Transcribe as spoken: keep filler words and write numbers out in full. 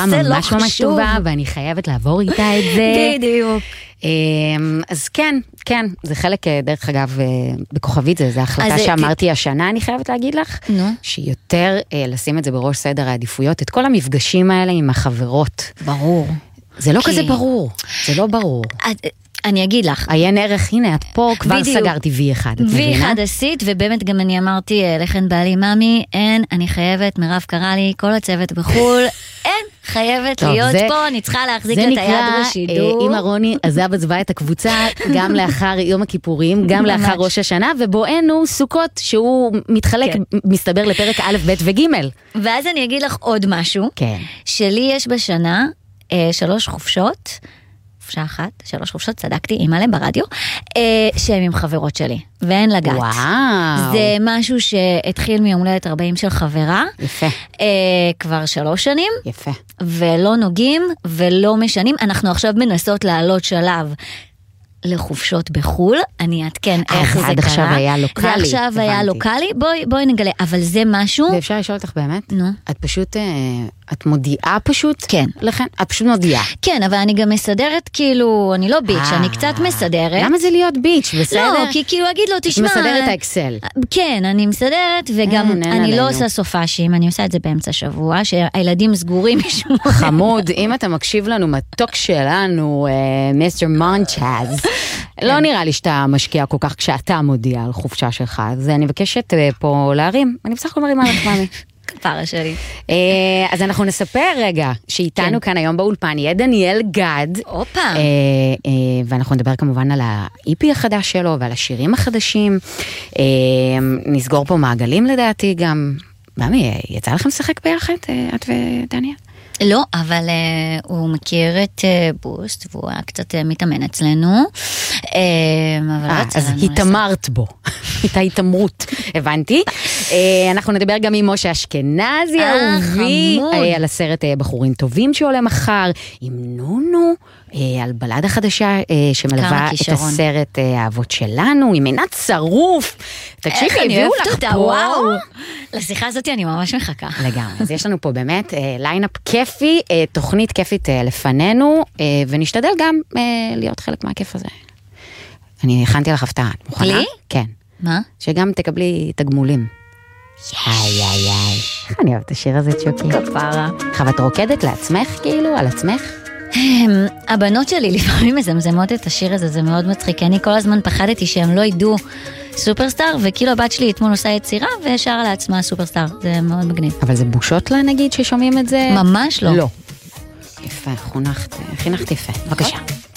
בחורה ממש ממש טובה, ואני חייבת לעבור איתה את זה. בדיוק. אז כן, כן, זה חלק, דרך אגב, בכוכבית, זה החלטה שאמרתי השנה, אני חייבת להגיד לך, שיותר לשים את זה בראש סדר העדיפויות, את כל המפגשים האלה עם החברות. ברור. זה לא כזה ברור, זה לא ברור. אני אגיד לך. עיין ערך, הנה, את פה כבר בדיוק. סגרתי וי אחד, את וי מבינה? אחד עשית, ובאמת גם אני אמרתי, לכן בעלי ממי, אין, אני חייבת, מירב קרא לי, כל הצוות בחול, אין, חייבת טוב, להיות זה, פה, אני צריכה להחזיק את את היד בשידור. אה, אמא רוני עזב עזבה את הקבוצה, גם לאחר יום הכיפורים, גם לאחר ראש השנה, ובואנו סוכות, שהוא מתחלק, כן. מסתבר לפרק א', ב' וג'. ואז אני אגיד לך עוד משהו, כן. שלי יש בשנה אה, שלוש חופשות, חופשה אחת, שלוש חופשות, צדקתי, אימא להם ברדיו, אה, שהם עם חברות שלי, ואין לגעת. וואו. זה משהו שהתחיל מיום הולדת ארבעים של חברה. יפה. אה, כבר שלוש שנים. יפה. ולא נוגעים ולא משנים. אנחנו עכשיו מנסות לעלות שלב לחופשות בחול, אני אעדכן איך זה קרה. עד עכשיו היה לוקלי. זה עכשיו היה לוקלי, בואי, בואי נגלה, אבל זה משהו... ואפשר לשאול אותך באמת? נו. את פשוט, את מודיעה פשוט? כן. לכן, את פשוט מודיעה. כן, אבל אני גם מסדרת, כאילו, אני לא ביץ', אני קצת מסדרת. למה זה להיות ביץ', בסדר? לא, כי כאילו אגיד לו, תשמע... מסדרת האקסל. כן, אני מסדרת, וגם אני לא עושה סופשים, אני עושה את זה באמצע שבוע, שהילדים סגורים משמונה. חמוד, אם אתה מקשיב לנו, מתוק שלנו, מיסטר מונצ'אז, לא נראה לי שאתה משקיע כל כך כשאתה מודיע על חופשה שלך, אז אני מבקשת פה להרים, אני בסך הכל מרימה לך מאמי. כפרה שלי. אז אנחנו נספר רגע, שאיתנו כאן היום באולפן יהיה דניאל גד, אופה. ואנחנו נדבר כמובן על ה-אי פי החדש שלו ועל השירים החדשים, נסגור פה מעגלים לדעתי גם, מאמי, יצא לכם לשחק ביחד, את ודניאל? לא, אבל uh, הוא מכיר את uh, בוסט, והוא היה קצת uh, מתאמן אצלנו. Uh, אבל 아, אז התאמרת בו, הייתה התאמרות, הבנתי. uh, אנחנו נדבר גם עם משה אשכנזי, אהובי, uh, על הסרט uh, בחורים טובים שעולה מחר, עם נונו, uh, על בלדה חדשה uh, שמלווה את הסרט uh, האבות שלנו, עם עינת שרוף. תקשיבי, הביאו לך פה. וואו. לשיחה הזאת אני ממש מחכה. לגמרי, אז יש לנו פה באמת ליינאפ כיפי, תוכנית כיפית לפנינו, ונשתדל גם להיות חלק מהכיף הזה. אני הכנתי לך הפתעה, את מוכנה? לי? כן. מה? שגם תקבלי תגמולים. איי איי איי. איך אני אוהבת השיר הזה, צ'וקי? כפרה. ואת רוקדת לעצמך כאילו, על עצמך? הבנות שלי לפעמים מזמזמות את השיר הזה, זה מאוד מצחיק, אני כל הזמן פחדתי שהם לא ידעו סופרסטאר, וכאילו הבת שלי אתמול עושה יצירה ושרה לעצמה סופרסטאר, זה מאוד מגניב. אבל זה בושות לה נגיד ששומעים את זה? ממש לא. לא. יפה, חונכת, חינכת יפה. בבקשה.